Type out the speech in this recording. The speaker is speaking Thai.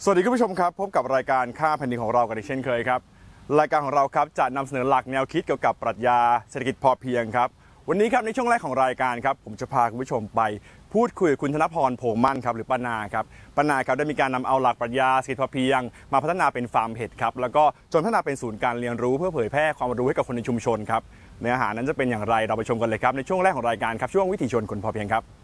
สวัสดีคุณผู้ชมครับพบกับรายการค่าแผ่นดินของเรากันอีกเช่นเคยครับรายการของเราครับจะนำเสนอหลักแนวคิดเกี่ยวกับปรัชญาเศรษฐกิจพอเพียงครับวันนี้ครับในช่วงแรกของรายการครับผมจะพาคุณผู้ชมไปพูดคุยกับคุณธนพรโพมั่นครับหรือป้านาครับป้านาครับได้มีการนำเอาหลักปรัชญาเศรษฐกิจพอเพียงมาพัฒนาเป็นฟาร์มเห็ดครับแล้วก็จนพัฒนาเป็นศูนย์การเรียนรู้เพื่อเผยแพร่ความรู้ให้กับคนในชุมชนครับเนื้อหานั้นจะเป็นอย่างไรเราไปชมกันเลยครับในช่วงแรกของรายการครับช่วงวิถีชนคนพอเพียงครับ